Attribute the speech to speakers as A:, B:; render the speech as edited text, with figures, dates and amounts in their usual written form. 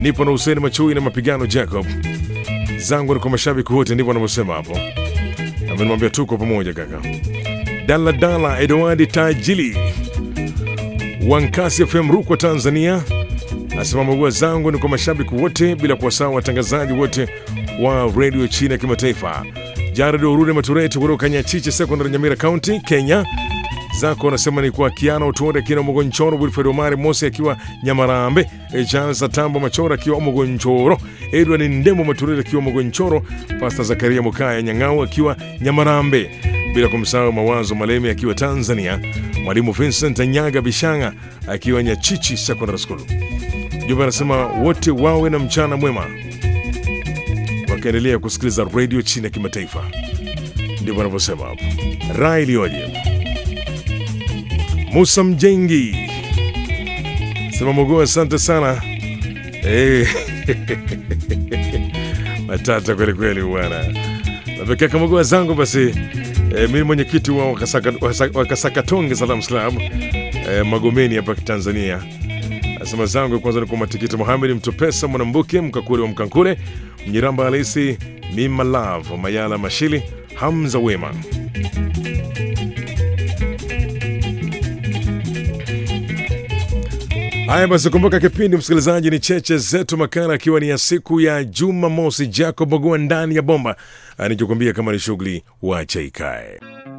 A: Nipo na Hussein Machui na Mapigano Jacob. Zangu ni kwa mashabiki wote, ndivyo wanavyosema hapo. Amenimwambia tuko pamoja kaka. Dala Edward Tajili Wankasi FM Rukwa Tanzania asema magua zangu ni kwa mashabiki wote bila kuwasahau watangazaji wote wa radio China kimataifa. Jared Orure Matureti kutoka Nyachiche Secondary Nyamira County Kenya. Zako anasema ni kwa Kiana Utuode Kina Mogonchoro, Wilfred Omari Mosi akiwa Nyamarambe, Charles Tambo Machora akiwa Mogonchoro, Edward Ndemo Matureti akiwa Mogonchoro, Pastor Zakaria Mukaya Nyang'au akiwa Nyamarambe, bila kumsahau Mawazo Malemi akiwa Tanzania, Mwalimu Vincent Nyaga Bishanga akiwa Nyachichi Secondary School. Jumbe anasema wote wawe na mchana mwema wakaendelea kusikiliza radio China kimataifa. Ndivyo wanavyosema hapo. Rai ilioje. Musa Mjengi sema Mogo, asante sana. Matata kweli kweli bwana. Napekeka Mogo zangu basi. Mimi mwenyekiti wa Wakasakatonge Salam Club Magomeni hapa Tanzania. Asema zangu kwanza ni kwa Matikiti Mohamed Mtopesa Mwanambuke Mkakule wa Mkankule, Mnyiramba Alisi, Mima Love Mayala Mashili, Hamza Wema. Haya basi, kumbuka kipindi msikilizaji ni Cheche Zetu, makala akiwa ni ya siku ya Jumamosi. Jacob Mogua ndani ya bomba nikikwambia kama ni shughuli wacha ikae.